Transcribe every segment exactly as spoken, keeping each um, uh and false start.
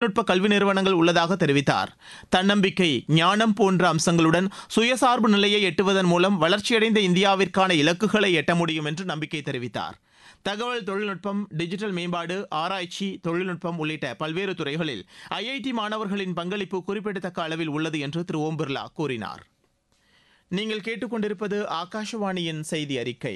தொழில்நுட்ப கல்வி நிறுவனங்கள் உள்ளதாக தெரிவித்தார். தன்னம்பிக்கை, ஞானம் போன்ற அம்சங்களுடன் சுயசார்பு நிலையை எட்டுவதன் மூலம் வளர்ச்சியடைந்த இந்தியாவிற்கான இலக்குகளை எட்ட முடியும் என்று நம்பிக்கை தெரிவித்தார். தகவல் தொழில்நுட்பம், டிஜிட்டல் மேம்பாடு, ஆராய்ச்சி, தொழில்நுட்பம் உள்ளிட்ட பல்வேறு துறைகளில் ஐஐடி மாணவர்களின் பங்களிப்பு குறிப்பிடத்தக்க அளவில் உள்ளது என்று திரு ஓம் பிர்லா கூறினார். நீங்கள் கேட்டுக்கொண்டிருப்பது ஆகாஷவாணியின் செய்தி அறிக்கை.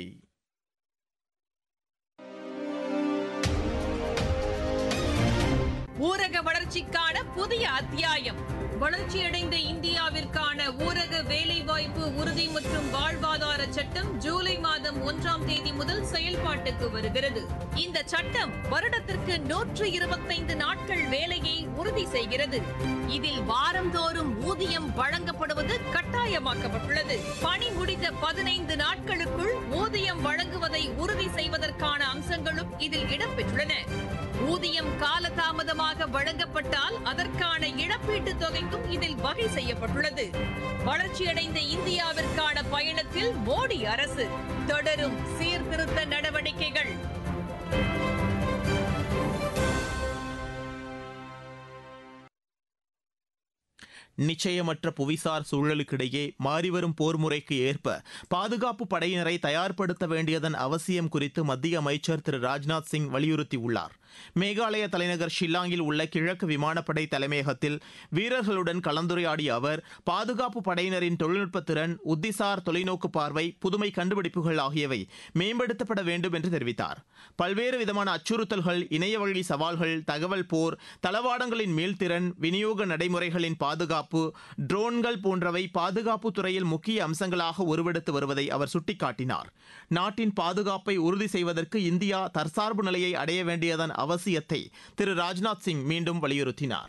ஊரக வளர்ச்சிக்கான புதிய அத்தியாயம். வளர்ச்சியடைந்த இந்தியாவிற்கான ஊரக வேலைவாய்ப்பு உறுதி மற்றும் வாழ்வாதார சட்டம் ஜூலை மாதம் ஒன்றாம் தேதி முதல் செயல்பாட்டுக்கு வருகிறது. இந்த சட்டம் வருடத்திற்கு நூற்று இருபத்தைந்து நாட்கள் வேலையை உறுதி செய்கிறது. இதில் வாரந்தோறும் ஊதியம் வழங்கப்படுவது கட்டாயமாக்கப்பட்டுள்ளது. பணி முடிந்த பதினைந்து நாட்களுக்குள் ஊதியம் வழங்குவதை உறுதி செய்வதற்கான அம்சங்களும் இதில் இடம்பெற்றுள்ளன. ஊதியம் காலதாமதமாக வழங்கப்பட்டால் அதற்கான இழப்பீட்டுத் தொகைக்கும் இதில் வகை செய்யப்பட்டுள்ளது. வளர்ச்சியடைந்த இந்தியாவிற்கான பயணத்தில் மோடி அரசு தொடரும் சீர்திருத்த நடவடிக்கைகள். நிச்சயமற்ற புவிசார் சூழலுக்கிடையே மாறிவரும் போர் முறைக்கு ஏற்ப பாதுகாப்பு படையினரை தயார்படுத்த வேண்டியதன் அவசியம் குறித்து மத்திய அமைச்சர் திரு ராஜ்நாத் சிங் வலியுறுத்தியுள்ளார். மேகாலய தலைநகர் ஷில்லாங்கில் உள்ள கிழக்கு விமானப்படை தலைமையகத்தில் வீரர்களுடன் கலந்துரையாடிய அவர் பாதுகாப்பு படையினரின் தொழில்நுட்ப திறன், உத்திசார் தொலைநோக்கு பார்வை, புதுமை கண்டுபிடிப்புகள் ஆகியவை மேம்படுத்தப்பட வேண்டும் என்று தெரிவித்தார். பல்வேறு விதமான அச்சுறுத்தல்கள், இணையவழி சவால்கள், தகவல் போர், தளவாடங்களின் மீள்திறன், விநியோக நடைமுறைகளின் பாதுகாப்பு, ட்ரோன்கள் போன்றவை பாதுகாப்பு துறையில் முக்கிய அம்சங்களாக உருவெடுத்து வருவதை அவர் சுட்டிக்காட்டினார். நாட்டின் பாதுகாப்பை உறுதி செய்வதற்கு இந்தியா தற்சார்பு நிலையை அடைய வேண்டியதன் அவசியத்தை திரு ராஜ்நாத் சிங் மீண்டும் வலியுறுத்தினார்.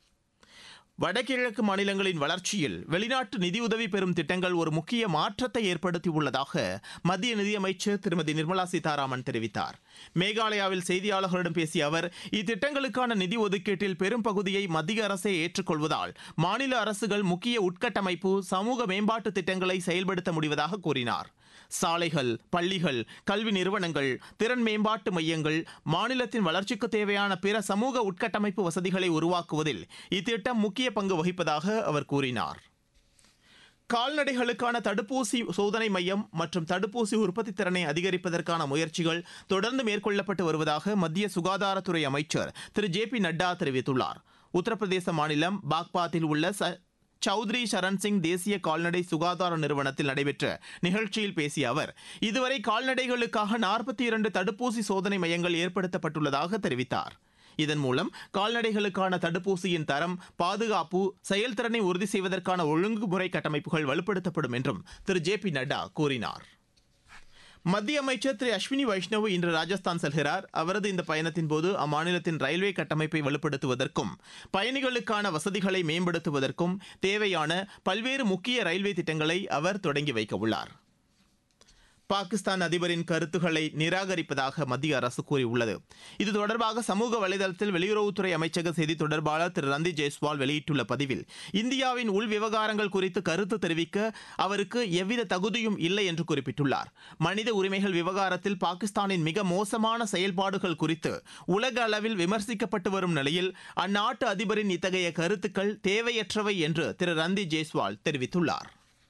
வடகிழக்கு மாநிலங்களின் வளர்ச்சியில் வெளிநாட்டு நிதியுதவி பெறும் திட்டங்கள் ஒரு முக்கிய மாற்றத்தை ஏற்படுத்தியுள்ளதாக மத்திய நிதியமைச்சர் திருமதி நிர்மலா சீதாராமன் தெரிவித்தார். மேகாலயாவில் செய்தியாளர்களிடம் பேசிய அவர், இத்திட்டங்களுக்கான நிதி ஒதுக்கீட்டில் பெரும் பகுதியை மத்திய அரசே ஏற்றுக்கொள்வதால் மாநில அரசுகள் முக்கிய உட்கட்டமைப்பு, சமூக மேம்பாட்டு திட்டங்களை செயல்படுத்த முடிவதாக கூறினார். சாலைகள், பள்ளிகள், கல்வி நிறுவனங்கள், திறன் மேம்பாட்டு மையங்கள், மாநிலத்தின் வளர்ச்சிக்கு தேவையான பிற சமூக உட்கட்டமைப்பு வசதிகளை உருவாக்குவதில் இத்திட்டம் முக்கிய பங்கு வகிப்பதாக அவர் கூறினார். கால்நடைகளுக்கான தடுப்பூசி சோதனை மையம் மற்றும் தடுப்பூசி உற்பத்தி திறனை அதிகரிப்பதற்கான முயற்சிகள் தொடர்ந்து மேற்கொள்ளப்பட்டு வருவதாக மத்திய சுகாதாரத்துறை அமைச்சர் திரு ஜே பி நட்டா தெரிவித்துள்ளார். உத்தரப்பிரதேச மாநிலம் பாக்பாத்தில் உள்ள சௌத்ரி சரண் சிங் தேசிய கால்நடை சுகாதார நிறுவனத்தில் நடைபெற்ற நிகழ்ச்சியில் பேசிய அவர், இதுவரை கால்நடைகளுக்காக நாற்பத்தி இரண்டு தடுப்பூசி சோதனை மையங்கள் ஏற்படுத்தப்பட்டுள்ளதாக தெரிவித்தார். இதன் மூலம் கால்நடைகளுக்கான தடுப்பூசியின் தரம், பாதுகாப்பு, செயல்திறனை உறுதி செய்வதற்கான ஒழுங்குமுறை கட்டமைப்புகள் வலுப்படுத்தப்படும் என்றும் திரு ஜே பி நட்டா கூறினார். மத்திய அமைச்சர் திரு அஸ்வினி வைஷ்ணவ் இன்று ராஜஸ்தான் செல்கிறார். அவரது இந்த பயணத்தின் போது அம்மாநிலத்தின் ரயில்வே கட்டமைப்பை வலுப்படுத்துவதற்கும் பயணிகளுக்கான வசதிகளை மேம்படுத்துவதற்கும் தேவையான பல்வேறு முக்கிய ரயில்வே திட்டங்களை அவர் தொடங்கி வைக்க உள்ளார். பாகிஸ்தான் அதிபரின் கருத்துக்களை நிராகரிப்பதாக மத்திய அரசு கூறியுள்ளது. இது தொடர்பாக சமூக வலைதளத்தில் வெளியுறவுத்துறை அமைச்சக செய்தி தொடர்பாளர் திரு ரந்தீப் ஜெய்ஸ்வால் வெளியிட்டுள்ள பதிவில், இந்தியாவின் உள் விவகாரங்கள் குறித்து கருத்து தெரிவிக்க அவருக்கு எவ்வித தகுதியும் இல்லை என்று குறிப்பிட்டுள்ளார். மனித உரிமைகள் விவகாரத்தில் பாகிஸ்தானின் மிக மோசமான செயல்பாடுகள் குறித்து உலக அளவில் விமர்சிக்கப்பட்டு வரும் நிலையில் அந்நாட்டு அதிபரின் இத்தகைய கருத்துக்கள் தேவையற்றவை என்று திரு ரந்தீப் ஜெய்ஸ்வால் தெரிவித்துள்ளார்.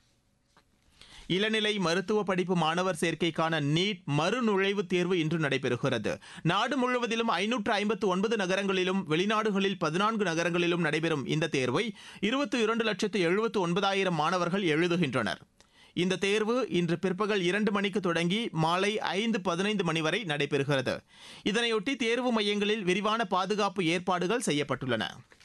இளநிலை மருத்துவ படிப்பு மாணவர் சேர்க்கைக்கான நீட் மறுநுழைவுத் தேர்வு இன்று நடைபெறுகிறது. நாடு முழுவதிலும் ஐநூற்று ஐம்பத்து ஒன்பது நகரங்களிலும் வெளிநாடுகளில் பதினான்கு நகரங்களிலும் நடைபெறும் இந்த தேர்வை இருபத்தி இரண்டு லட்சத்து எழுபத்து ஒன்பதாயிரம் மாணவர்கள் எழுதுகின்றனர். இந்த தேர்வு இன்று பிற்பகல் இரண்டு மணிக்கு தொடங்கி மாலை ஐந்து பதினைந்து மணி வரை நடைபெறுகிறது. இதனையொட்டி தேர்வு மையங்களில் விரிவான பாதுகாப்பு ஏற்பாடுகள் செய்யப்பட்டுள்ளன.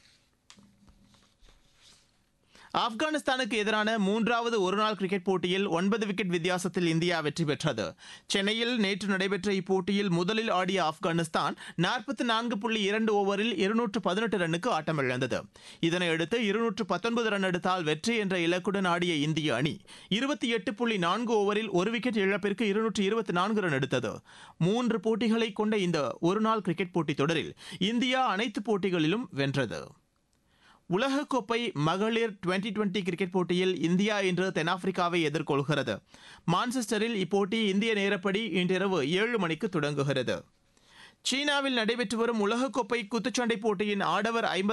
ஆப்கானிஸ்தானுக்கு எதிரான மூன்றாவது ஒருநாள் கிரிக்கெட் போட்டியில் ஒன்பது விக்கெட் வித்தியாசத்தில் இந்தியா வெற்றி பெற்றது. சென்னையில் நேற்று நடைபெற்ற இப்போட்டியில் முதலில் ஆடிய ஆப்கானிஸ்தான் நாற்பத்தி நான்கு புள்ளி இரண்டு ஓவரில் இருநூற்று பதினெட்டு ரன்னுக்கு ஆட்டமிழந்தது. இதனையடுத்து இருநூற்று பத்தொன்பது ரன் எடுத்தால் வெற்றி என்ற இலக்குடன் ஆடிய இந்திய அணி இருபத்தி எட்டு புள்ளி நான்கு ஓவரில் ஒரு விக்கெட் இழப்பிற்கு இருநூற்று இருபத்தி நான்கு ரன் எடுத்தது. மூன்று போட்டிகளை கொண்ட இந்த ஒருநாள் கிரிக்கெட் போட்டித் தொடரில் இந்தியா அனைத்து போட்டிகளிலும் வென்றது. உலகக்கோப்பை மகளிர் டுவெண்டி டுவெண்டி கிரிக்கெட் போட்டியில் இந்தியா இன்று தென்னாப்பிரிக்காவை எதிர்கொள்கிறது. மான்செஸ்டரில் இப்போட்டி இந்திய நேரப்படி இன்றிரவு ஏழு மணிக்கு தொடங்குகிறது. சீனாவில் நடைபெற்று வரும் உலகக்கோப்பை குத்துச்சண்டை போட்டியின் ஆடவர் ஐம்பது